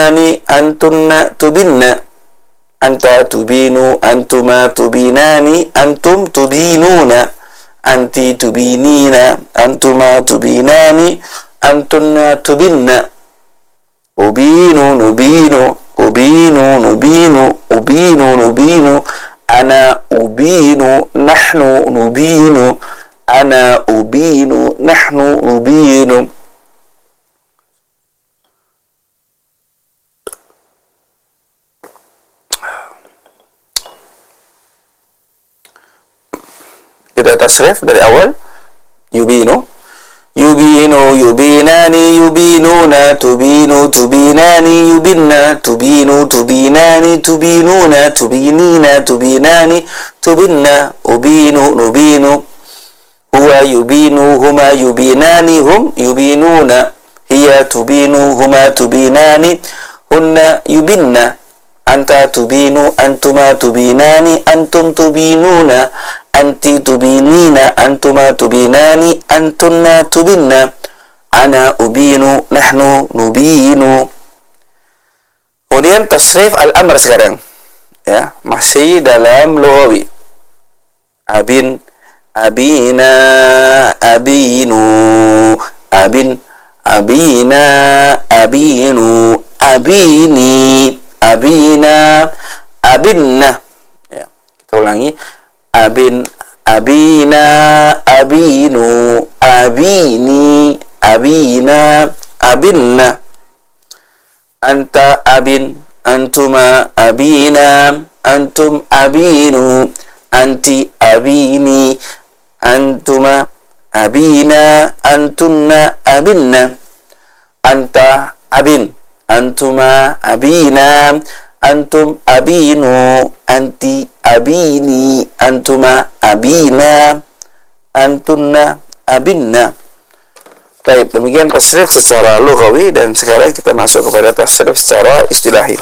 tubinani, antunna tubinna. Anta tubinu, antuma tubinani, antum tubinuna. Anti tubinina, antuma tubinani, antunna tubinna. Ubinu nubinu, ubinu nubinu, ubinu nubinu. Ana ubinu, nahnu nubinu. Ana ubinu, nahnu nubinu. Kita tasrif dari awal. Yubinu, yubinu, yubinani, yubinuna, tubinu, tubinani, yubinna, tubinu, tubinani, tubinuna, tubinina, tubinani, tubinna, ubinu, nubinu. Huwa yubinu, huma yubinani, hum yubinuna. Hiya tubinu, huma tubinani, hunna yubinna. Anta tubinu, antuma tubinani, antum tubinuna. Anti tubinina, antuma tubinani, antunna tubinna. Ana ubinu, nahnu nubinu. Kemudian tasrif al-amr sekarang. Ya, masih dalam lughawi. Abin, abina, abinu, abin, abina, abinu, abini, abina, abinna. Ya, kita ulangi. Abin, abina, abinu, abini, abina, abinna. Anta abin, antuma abina, antum abinu, anti abini, antuma abina, antunna abinna. Anta abin, antuma abina, antum abinu, anti abini, antuma abina, antunna abinna. Baik, demikian tasrif secara lughawi, dan sekarang kita masuk kepada tasrif secara istilahi.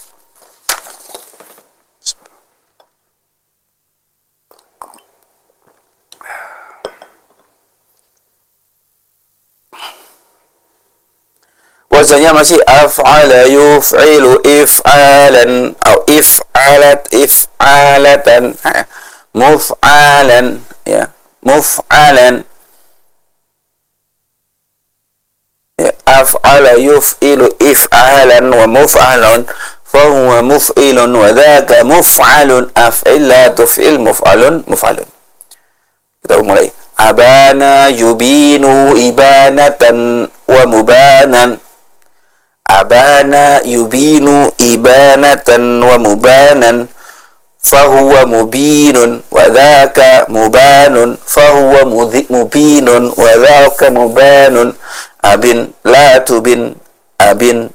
Wazannya masih af'ala yuf'ilu if'alan atau if'alat if'alatan, muf'alan, ya, muf'alan. Ya, af'ala yuf'ilu if'alan wa muf'alun fahuwa muf'ilun wa dhaka muf'alun. Af'il la tuf'il, muf'alun muf'alun. Kita mulai. Abana yubinu ibanatan wa mubanan. Abana yubinu ibanatan wa mubanan fahuwa mubinun wa dhaka mubanun fahuwa mubinun wa dhaka mubanun. Abin la tubin, abin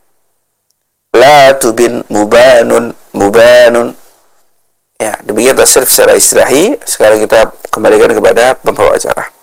la tubin, mubanun mubanun. Ya, demikian tasrif secara istilahi. Sekarang kita kembalikan kepada pembawa acara.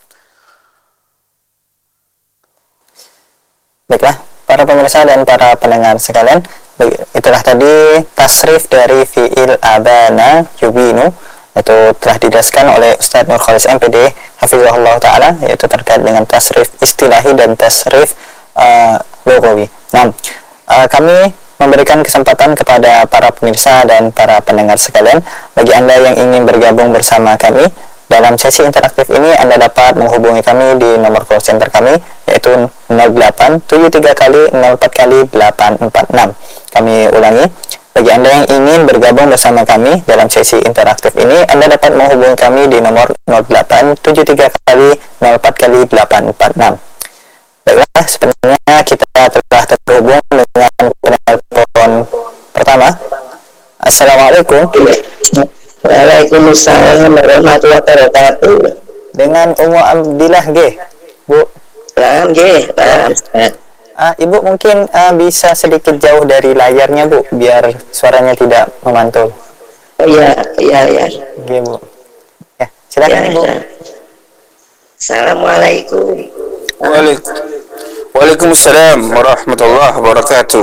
Baiklah, para pemirsa dan para pendengar sekalian, itulah tadi tasrif dari fi'il abana yubinu, itu telah dijelaskan oleh Ustadz Nur Khalis MPD hafizahullah ta'ala, yaitu terkait dengan tasrif istilahi dan tasrif lughawi. Nah, kami memberikan kesempatan kepada para pemirsa dan para pendengar sekalian, bagi Anda yang ingin bergabung bersama kami dalam sesi interaktif ini, Anda dapat menghubungi kami di nomor call center kami, yaitu 0873 kali 04 kali 846. Kami ulangi, bagi Anda yang ingin bergabung bersama kami dalam sesi interaktif ini, Anda dapat menghubungi kami di nomor 0873 kali 04 kali 846. Baiklah, sebenarnya kita telah terhubung dengan penelpon pertama. Assalamualaikum. Waalaikumsalam warahmatullahi wabarakatuh. Dengan Ummu Abdillah G, Bu. Paham G, paham. Ibu mungkin bisa sedikit jauh dari layarnya, Bu, biar suaranya tidak memantul. Oh iya, iya. Oke, Bu. Ya, silakan Ya, Ibu. ya. Assalamualaikum. Waalaikumsalam warahmatullahi wabarakatuh.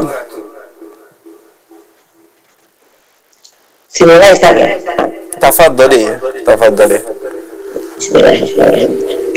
Bismillahirrahmanirrahim. Tafadhali, tafadhali. Bismillahirrahmanirrahim.